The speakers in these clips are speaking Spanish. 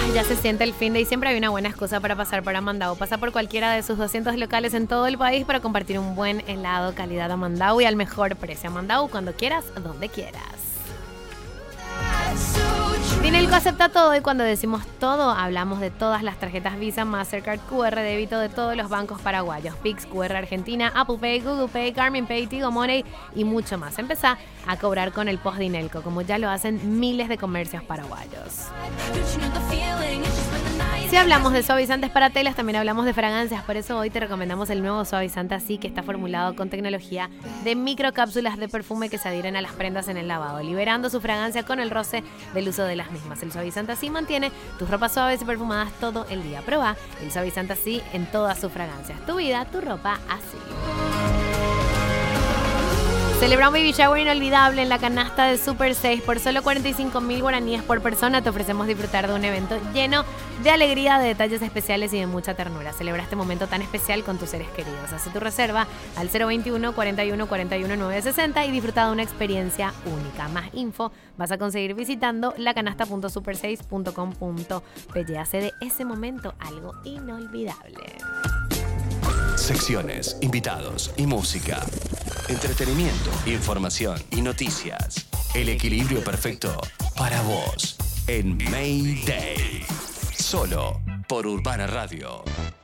Ya se siente el fin de y siempre hay una buena excusa para pasar por Amandau. Pasa por cualquiera de sus 200 locales en todo el país para compartir un buen helado calidad Amandau y al mejor precio. Amandau, cuando quieras, donde quieras. Dinelco acepta todo y cuando decimos todo, hablamos de todas las tarjetas Visa, Mastercard, QR, débito de todos los bancos paraguayos, Pix, QR Argentina, Apple Pay, Google Pay, Garmin Pay, Tigo Money y mucho más. Empezá a cobrar con el post Dinelco, como ya lo hacen miles de comercios paraguayos. Si hablamos de suavizantes para telas, también hablamos de fragancias. Por eso hoy te recomendamos el nuevo suavizante Así, que está formulado con tecnología de microcápsulas de perfume que se adhieren a las prendas en el lavado, liberando su fragancia con el roce del uso de las mismas. El suavizante Así mantiene tus ropas suaves y perfumadas todo el día. Probá el suavizante Así en todas sus fragancias. Tu vida, tu ropa, así. Celebra un baby shower inolvidable en la canasta de Super 6. Por solo 45.000 guaraníes por persona te ofrecemos disfrutar de un evento lleno de alegría, de detalles especiales y de mucha ternura. Celebra este momento tan especial con tus seres queridos. Haz tu reserva al 021 41 41 960 y disfruta de una experiencia única. Más info vas a conseguir visitando lacanasta.super6.com.pe. Hace de ese momento algo inolvidable. Secciones, invitados y música. Entretenimiento, información y noticias. El equilibrio perfecto para vos en Mayday. Solo por Urbana Radio.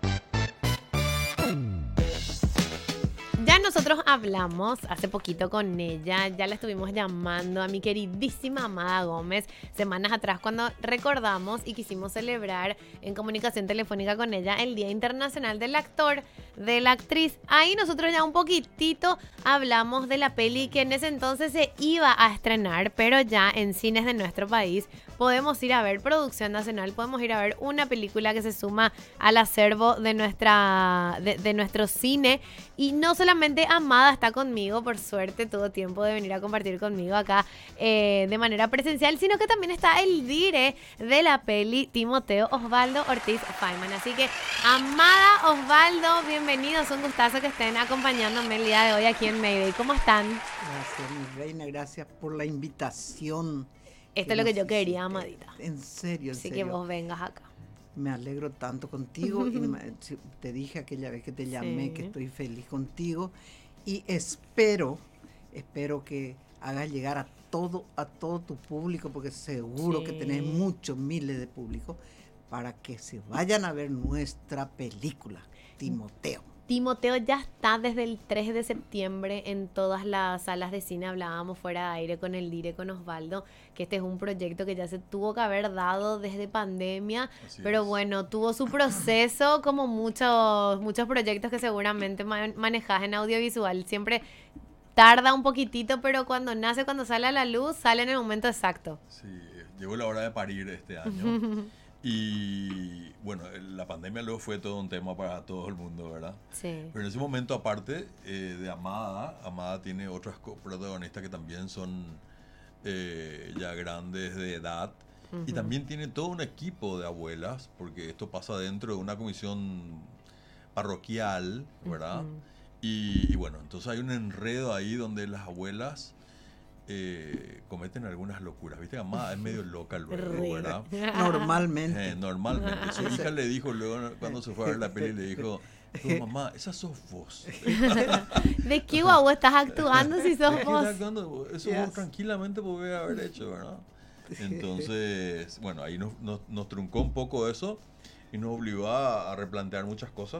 Ya nosotros hablamos hace poquito con ella, ya la estuvimos llamando a mi queridísima Amada Gómez semanas atrás cuando recordamos y quisimos celebrar en comunicación telefónica con ella el Día Internacional del Actor, de la Actriz. Ahí nosotros ya un poquitito hablamos de la peli que en ese entonces se iba a estrenar, pero ya en cines de nuestro país podemos ir a ver producción nacional, podemos ir a ver una película que se suma al acervo de nuestro cine. Y no solamente Amada está conmigo, por suerte tuvo tiempo de venir a compartir conmigo acá de manera presencial, sino que también está el dire de la peli, Timoteo Osvaldo Ortiz Feynman. Así que Amada, Osvaldo, bienvenidos, un gustazo que estén acompañándome el día de hoy aquí en Mayday. ¿Cómo están? Gracias, mi reina, gracias por la invitación. Esto es lo que yo quería, Amadita. En serio, en Así serio. que vos vengas acá. Me alegro tanto contigo. Y te dije aquella vez que te llamé que estoy feliz contigo. Y espero que hagas llegar a todo tu público, porque seguro que tenés muchos miles de público, para que se vayan a ver nuestra película, Timoteo. Timoteo ya está desde el 3 de septiembre en todas las salas de cine. Hablábamos fuera de aire con el dire, con Osvaldo, que este es un proyecto que ya se tuvo que haber dado desde pandemia, pero bueno, tuvo su proceso como muchos proyectos que seguramente manejás en audiovisual. Siempre tarda un poquitito, pero cuando nace, cuando sale a la luz, sale en el momento exacto. Sí, llegó la hora de parir este año. Y bueno, la pandemia luego fue todo un tema para todo el mundo, ¿verdad? Sí. Pero en ese momento, aparte de Amada tiene otras protagonistas que también son ya grandes de edad. Y también tiene todo un equipo de abuelas, porque esto pasa dentro de una comisión parroquial, ¿verdad? Y bueno, entonces hay un enredo ahí donde las abuelas cometen algunas locuras. ¿Viste? Amada es medio loca luego, ¿verdad? Normalmente. Normalmente. Su hija le dijo luego, cuando se fue a ver la peli, le dijo: mamá, esa sos vos. ¿De qué guau estás actuando si sos vos? Eso vos tranquilamente podés haber hecho, ¿verdad? Entonces, bueno, ahí nos truncó un poco eso y nos obligó a replantear muchas cosas.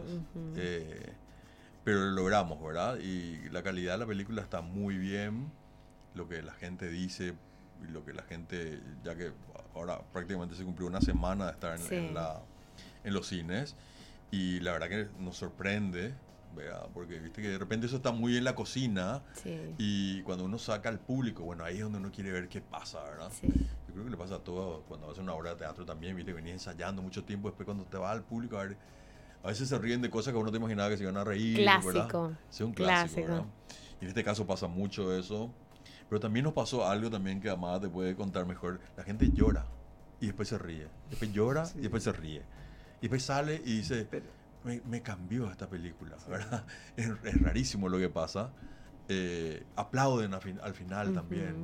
Pero lo logramos, ¿verdad? Y la calidad de la película está muy bien. Lo que la gente dice y lo que la gente, ya que ahora prácticamente se cumplió una semana de estar en los cines, y la verdad que nos sorprende, ¿verdad? Porque viste que de repente eso está muy en la cocina, y cuando uno saca al público, bueno, ahí es donde uno quiere ver qué pasa, ¿verdad? Yo creo que le pasa a todo cuando vas a una obra de teatro también, viste, venís ensayando mucho tiempo, después cuando te vas al público a veces se ríen de cosas que uno te imaginaba que se iban a reír, clásico. ¿verdad? Sí, un clásico, ¿verdad? Y en este caso pasa mucho eso. Pero también nos pasó algo también que Amada te puede contar mejor. La gente llora y después se ríe. Después llora y después se ríe. Y después sale y dice: me cambió esta película, ¿verdad? Es rarísimo lo que pasa. Aplauden al final también.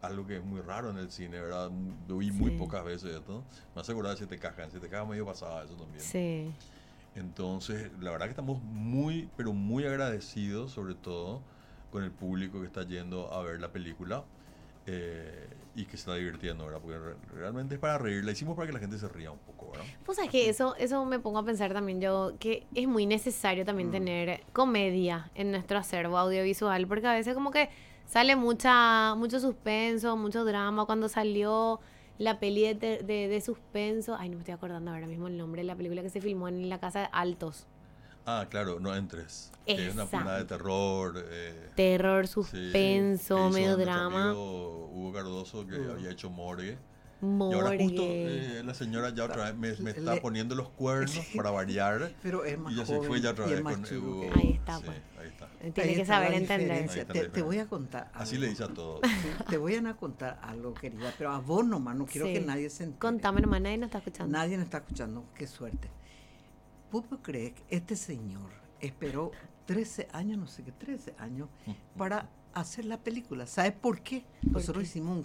algo que es muy raro en el cine, ¿verdad? Lo vi muy pocas veces esto. Me aseguraba de Siete Cajas. En Siete Cajas medio pasaba eso también. Sí. Entonces, la verdad que estamos muy, pero muy agradecidos, sobre todo, con el público que está yendo a ver la película y que se está divirtiendo, ¿verdad? Porque realmente es para reír. La hicimos para que la gente se ría un poco, ¿verdad? Pues es que eso me pongo a pensar también yo, que es muy necesario también tener comedia en nuestro acervo audiovisual, porque a veces como que sale mucho suspenso, mucho drama. Cuando salió la peli de suspenso, ay, no me estoy acordando ahora mismo el nombre de la película que se filmó en la casa de Altos. Ah, claro, No Entres. Que es una de terror. Terror, suspenso, sí, medio nuestro drama. amigo Hugo Cardoso, que había hecho Morgue. Morgue. Y ahora justo la señora ya otra vez me está poniendo los cuernos para variar. Pero es más y ya joven, se fue ya otra y es vez más con chico Hugo. que Ahí está, Sí, pues. ahí está. Tiene Ahí que está saber la entender. diferencia. Ahí está la Te voy a contar algo. Así le dice a todos. Te voy a contar algo, querida, pero a vos nomás, no quiero Sí. que nadie se entere. Contame nomás, nadie nos está escuchando. Nadie nos está escuchando, qué suerte. ¿Vos crees que este señor esperó 13 años, no sé qué, 13 años, para hacer la película? ¿Sabes por qué? Nosotros hicimos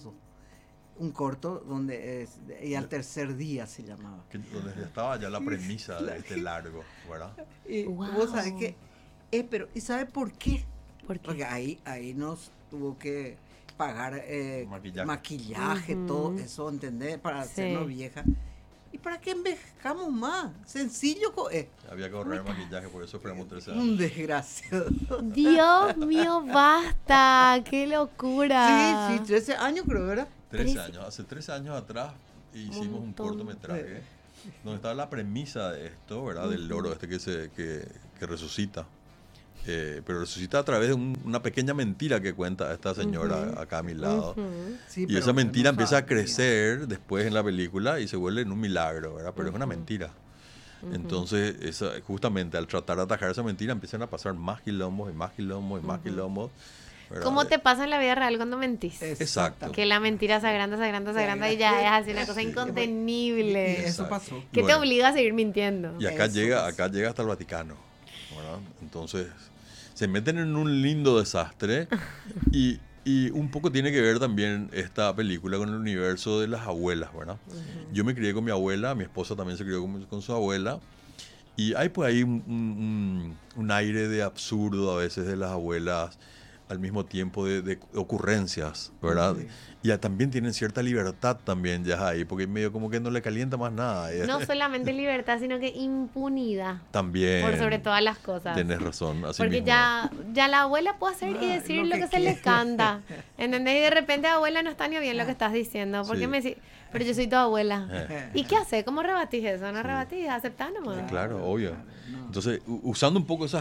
un corto donde y al tercer día se llamaba. Donde ya estaba ya la premisa de este largo, ¿verdad? Y Wow. vos sabés que, pero ¿y sabes por qué? ¿Por qué? Porque ahí nos tuvo que pagar maquillaje, Ujú. todo eso, ¿entendés? Para Sí. hacernos viejas. ¿Y para qué envejezcamos más? Sencillo. Había que ahorrar maquillaje, por eso esperamos 13 Un años. desgraciado. Dios mío, basta. Qué locura. Sí, 13 años creo, ¿verdad? 13 años. Hace 13 años atrás hicimos un Montón. cortometraje donde estaba la premisa de esto, ¿verdad? Del loro este que resucita. Pero resucita a través de una pequeña mentira que cuenta esta señora acá a mi lado. Sí, Y pero esa mentira no empieza a sabía. crecer después en la película y se vuelve en un milagro, ¿verdad? Pero es una mentira. Entonces, justamente al tratar de atajar esa mentira, empiezan a pasar más quilombos y más quilombos y más quilombos. ¿verdad? ¿Cómo te pasa en la vida real cuando mentís? Exacto. Que la mentira se agranda y ya es así una cosa Y incontenible. eso Exacto. pasó. Que te Bueno. obliga a seguir mintiendo. Y acá Eso llega pasa. hasta el Vaticano, ¿verdad? Entonces, se meten en un lindo desastre y un poco tiene que ver también esta película con el universo de las abuelas, ¿verdad? Yo me crié con mi abuela, mi esposa también se crió con su abuela y hay pues ahí un aire de absurdo a veces de las abuelas, al mismo tiempo de ocurrencias, ¿verdad? Y ya también tienen cierta libertad también ya ahí, porque medio como que no le calienta más nada. No solamente libertad, sino que impunidad. También. Por sobre todas las cosas. Tienes razón, así Porque mismo. ya la abuela puede hacer y decir lo que se le quiere. canta. ¿Entendés? Y de repente, abuela, no está ni bien lo que estás diciendo. ¿Por Sí. qué me decís? Pero yo soy tu abuela. Eh. ¿Y qué haces? ¿Cómo rebatís eso? ¿No Sí. rebatís? ¿Aceptás nomás? Claro, obvio. No. Entonces, usando un poco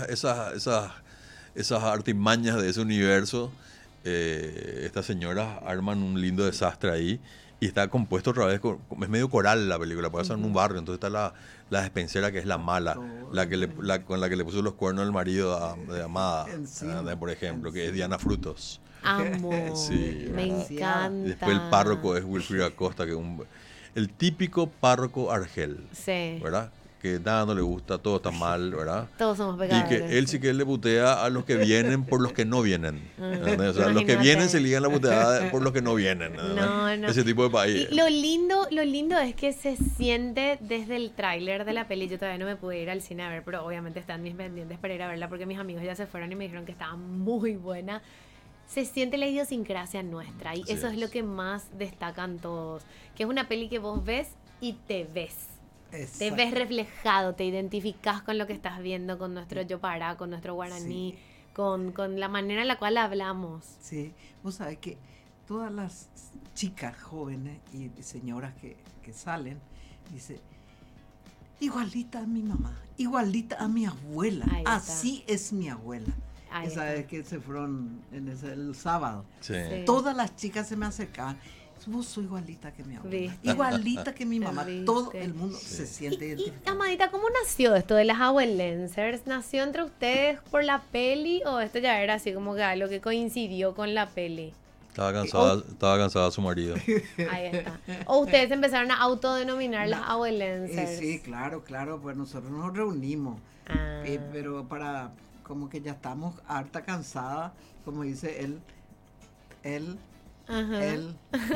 esas artimañas de ese universo, estas señoras arman un lindo desastre ahí y está compuesto otra vez, es medio coral la película, pasa en un barrio, entonces está la despensera que es la mala, con la que le puso los cuernos al marido de Amada, Encima. por ejemplo, que es Diana Frutos. Amo. Sí, Me ¿verdad? encanta. Después el párroco es Wilfrido Acosta, que es el típico párroco Argel, Sí. ¿verdad? Que nada no le gusta, todo está mal, ¿verdad? Todos somos Y pecadores. que él sí que él le putea a los que vienen por los que no vienen. ¿entendés? O sea, los que Imagínate. vienen se ligan la puteada por los que no vienen. ¿entendés? No. Ese tipo de país. Y lo lindo es que se siente desde el tráiler de la peli. Yo todavía no me pude ir al cine a ver, pero obviamente están mis pendientes para ir a verla porque mis amigos ya se fueron y me dijeron que estaba muy buena. Se siente la idiosincrasia nuestra y Así eso es es. lo que más destacan todos. Que es una peli que vos ves y te ves. Te Exacto. ves reflejado, te identificás con lo que estás viendo, con nuestro yopará, con nuestro guaraní, Sí. con la manera en la cual hablamos. Sí, vos sabés que todas las chicas jóvenes y señoras que salen, dice, igualita a mi mamá, igualita a mi abuela, Ahí está. así es mi abuela. Ahí Esa está. vez que se fueron el sábado. Sí. Sí. Todas las chicas se me acercaban. Vos sos igualita que mi abuela. ¿Viste? Igualita que mi mamá. ¿Viste? Todo el mundo Sí. se siente Y identificado. Amadita, ¿cómo nació esto de las abuelencers? ¿Nació entre ustedes por la peli o esto ya era así como que algo que coincidió con la peli? Estaba cansada su marido. Ahí está. ¿O ustedes empezaron a autodenominar las abuelencers? Sí, claro, pues nosotros nos reunimos. Ah. Pero como que ya estamos harta cansada, como dice él Ajá. Él.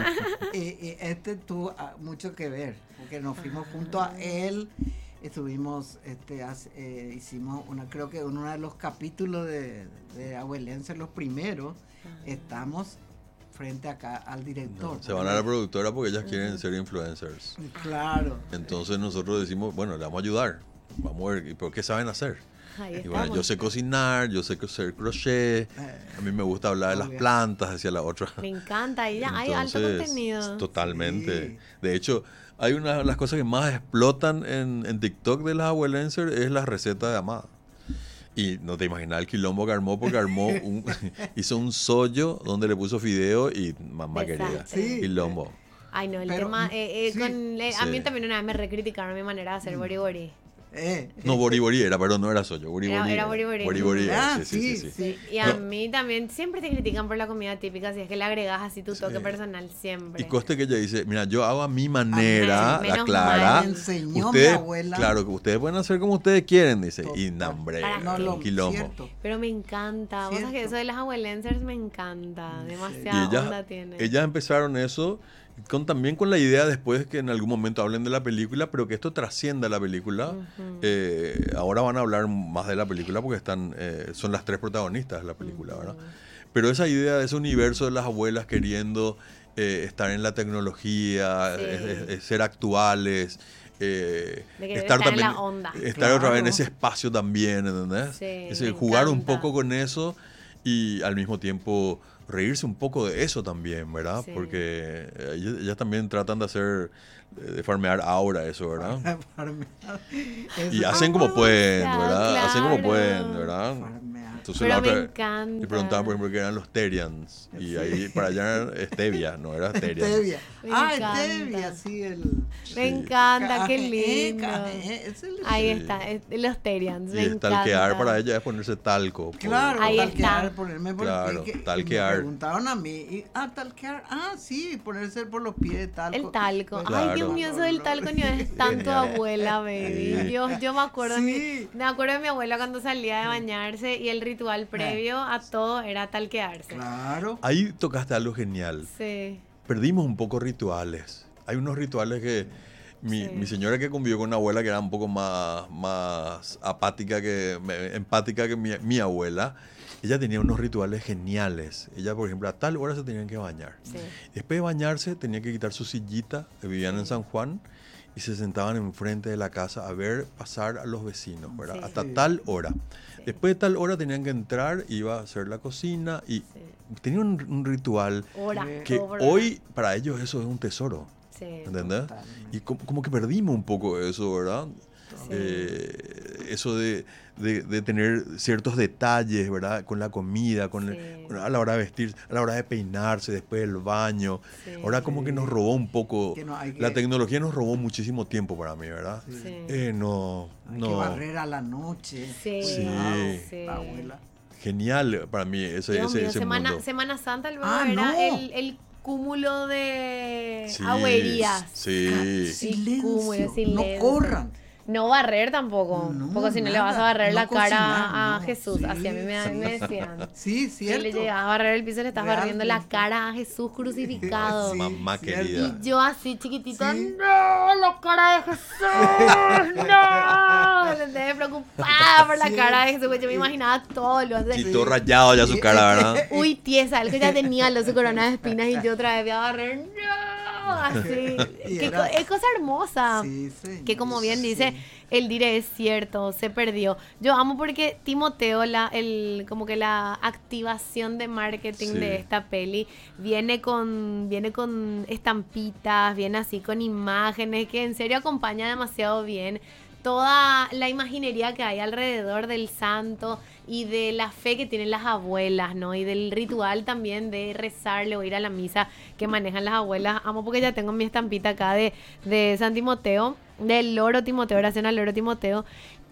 Y este tuvo mucho que ver, porque nos fuimos junto a él. Estuvimos, hicimos creo que en uno de los capítulos de Abuelense, los primeros, estamos frente acá al director. No, se van a la productora porque ellas quieren ser influencers. Claro. Entonces nosotros decimos, bueno, le vamos a ayudar. Vamos a ver, ¿pero qué saben hacer? Ahí Y bueno, estamos. yo sé cocinar, yo sé hacer crochet, a mí me gusta hablar de las Obvio. plantas, hacia la otra. Me encanta, y ya hay alto Entonces, contenido. Totalmente. Sí. De hecho, hay una de las cosas que más explotan en TikTok de las abuelencers es las recetas de Amada. Y no te imaginas el quilombo que armó, porque hizo un sollo donde le puso fideo y mamá querida. Desastre. Sí. Quilombo. Ay, no, el Pero, tema. sí, A mí sí. también una vez me recriticaron mi manera de hacer bori. No, bori era, perdón, no era sollo. Bori Era bori. Bori era, Ah, sí. Sí, y a mí también siempre te critican por la comida típica, si es que le agregas así tu toque personal siempre. Y coste que ella dice, mira, yo hago a mi manera, Menos la clara. mal. Me enseñó Ustedes, mi abuela. claro, que ustedes pueden hacer como ustedes quieren, dice. Y Total. nambre, Para No, lo quilombo. cierto. Pero me encanta, vos sabés que Cierto. eso de las abuelencers me encanta, Y demasiada onda tiene. ellas empezaron eso también con la idea después que en algún momento hablen de la película, pero que esto trascienda la película. Ahora van a hablar más de la película porque son las tres protagonistas de la película, ¿verdad? Pero esa idea de ese universo de las abuelas queriendo estar en la tecnología, Sí. ser actuales, querer estar estar en también, la onda. estar otra vez en Claro. ese espacio también, ¿entendés? Sí, Ese, me jugar un encanta. poco con eso y al mismo tiempo reírse un poco de eso también, ¿verdad? Sí. Porque ellas también tratan de hacer, de farmear ahora eso, ¿verdad? Y Eso- hacen como pueden, claro, ¿verdad? Hacen como claro. pueden, ¿verdad? farmear. Entonces Pero la me otra encanta. le preguntaban, por ejemplo, que eran los Terians. Y ahí para allá era Stevia, no era Terians. Stevia. Me Ah, encanta. Stevia, sí, el... Me encanta, qué Caje- lindo. es el- Ahí Sí. está, los Terians, Y me estalquear encanta. para ella es ponerse talco. Claro, Ahí talquear, está. ponerme por Claro, el pie. talquear. Me preguntaban a mí, talquear, sí, ponerse por los pies, talco. El talco. Pues, Ay, Claro. Dios mío, eso del talco ni es tanto Genial. abuela, baby. Sí. Yo me acuerdo, Sí. me acuerdo de mi abuela cuando salía de bañarse y el ritual previo a todo era talquearse. Claro. Ahí tocaste algo genial. Sí. Perdimos un poco rituales. Hay unos rituales que mi señora que convivió con una abuela que era un poco más empática que mi abuela, ella tenía unos rituales geniales. Ella, por ejemplo, a tal hora se tenían que bañar. Sí. Después de bañarse, tenía que quitar su sillita, que vivían en San Juan, y se sentaban enfrente de la casa a ver pasar a los vecinos, ¿verdad? Sí. Hasta Sí. tal hora. Después de tal hora tenían que entrar, iba a hacer la cocina y tenían un ritual Hora. que hora. hoy para ellos eso es un tesoro, Sí. ¿entendés? Totalmente. Y como que perdimos un poco eso, ¿verdad? Sí. Eso de tener ciertos detalles, ¿verdad? Con la comida, Sí. a la hora de vestir, a la hora de peinarse, después del baño. Sí. Ahora como que nos robó un poco, Que no, hay que- la tecnología nos robó muchísimo tiempo para mí, ¿verdad? Sí. No, Hay que no. barrer a la noche. Sí. Cuidado, Sí. la abuela. Genial para mí ese Dios mío, mundo. Semana Santa luego Ah, era no. el cúmulo de Sí, agüerías. sí. Sí, cúmulo, Silencio, silencio. no corran. No barrer tampoco, No, porque si no le vas a nada. barrer No la cara cocinar, a no. Jesús. Sí, Así a mí me decían. Sí, Si cierto. le llegabas a barrer el piso, le estás barriendo la Realmente. cara a Jesús crucificado. Sí, Mamá cierto. querida. Y yo así chiquitita, Sí. no, la cara de Jesús, no. Me preocupada por la Sí. cara de Jesús, porque yo me imaginaba todo lo Y todo rayado ya su cara, ¿verdad? Uy, tiesa, él que ya tenía su corona de espinas y yo otra vez voy a barrer, no, así. Y Qué era- es cosa hermosa. Sí, sí. Que como bien dice, Sí. el dire es cierto, se perdió. Yo amo porque Timoteo, como que la activación de marketing Sí. de esta peli viene con estampitas, viene así con imágenes, que en serio acompaña demasiado bien toda la imaginería que hay alrededor del santo y de la fe que tienen las abuelas, ¿no? Y del ritual también de rezarle o ir a la misa que manejan las abuelas. Amo porque ya tengo mi estampita acá de San Timoteo, del loro Timoteo, oración al loro Timoteo.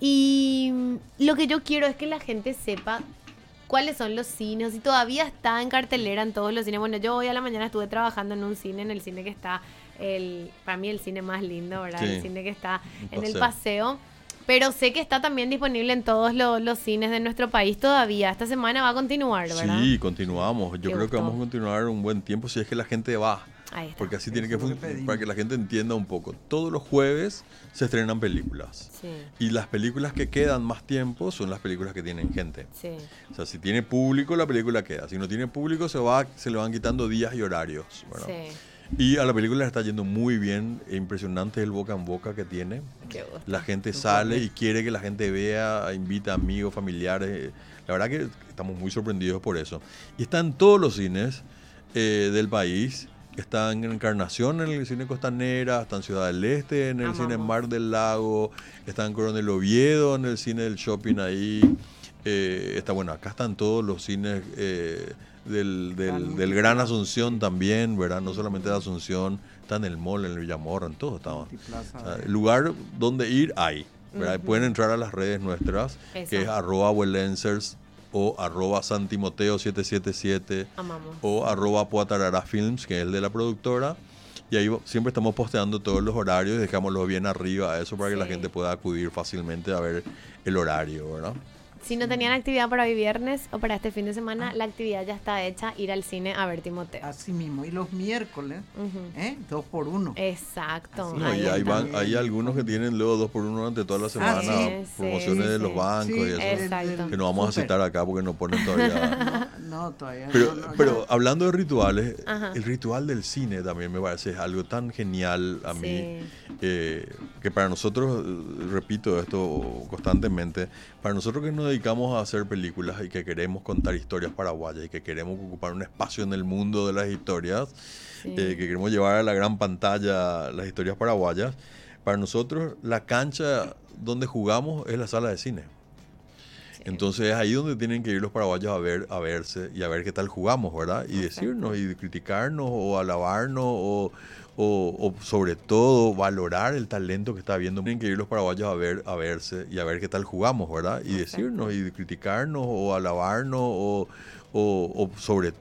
Y lo que yo quiero es que la gente sepa cuáles son los cines, y todavía está en cartelera en todos los cines. Bueno, yo hoy a la mañana estuve trabajando en un cine, en el cine que está, para mí el cine más lindo, ¿verdad? Sí. El cine que está Un en el paseo. paseo. Pero sé que está también disponible en todos los cines de nuestro país todavía. Esta semana va a continuar, ¿verdad? Sí, continuamos. Yo Qué creo que gusto. vamos a continuar un buen tiempo si es que la gente va. Ahí está. Porque así tiene que Eso es lo que funcionar, pedimos. para que la gente entienda un poco. Todos los jueves se estrenan películas. Sí, Y las películas que quedan más tiempo son las películas que tienen gente. sí. O sea, si tiene público, la película queda. Si no tiene público, se le van quitando días y horarios, ¿verdad? Sí. Y a la película le está yendo muy bien. Impresionante el boca en boca que tiene. Qué gusto. La gente sale y quiere que la gente vea, invita amigos, familiares. La verdad que estamos muy sorprendidos por eso. Y está en todos los cines del país. Está en Encarnación, en el cine Costanera, está en Ciudad del Este, en el cine Amamos. Mar del Lago, está en Coronel Oviedo, en el cine del shopping ahí. Está, bueno, acá están todos los cines del Gran Asunción también, ¿verdad? No solamente de Asunción, está en el mall, en el Villamorra, en todo estaba. Multiplaza, O sea, el lugar donde ir hay, ¿verdad? Pueden entrar a las redes nuestras, Eso. que es @Wellensers o @Santimoteo777 Amamos. o @Poatararafilms, que es el de la productora. Y ahí siempre estamos posteando todos los horarios y dejámoslo bien arriba a eso para que la Sí. gente pueda acudir fácilmente a ver el horario, ¿verdad? Si no tenían actividad para hoy viernes o para este fin de semana, la actividad ya está hecha, ir al cine a ver Timoteo. Así mismo. Y los miércoles, Ujú. 2x1. Exacto. Así No, y ahí hay, está. hay algunos que tienen luego 2x1 durante toda la semana, sí, promociones sí, de los sí. bancos y eso. Exacto. Que no vamos a Súper. citar acá porque no ponen todavía. No, todavía Pero, no. pero hablando de rituales, Ajá. el ritual del cine también me parece algo tan genial a mí, Sí. que para nosotros, repito esto constantemente, para nosotros que nos dedicamos a hacer películas y que queremos contar historias paraguayas y que queremos ocupar un espacio en el mundo de las historias, Sí. que queremos llevar a la gran pantalla las historias paraguayas, para nosotros la cancha donde jugamos es la sala de cine. Entonces es ahí donde tienen que ir los paraguayos a verse y a ver qué tal jugamos, ¿verdad? Y decirnos y criticarnos o alabarnos o sobre todo valorar el talento que está habiendo. Tienen que ir los paraguayos a verse y a ver qué tal jugamos, ¿verdad? Y decirnos y criticarnos o alabarnos o sobre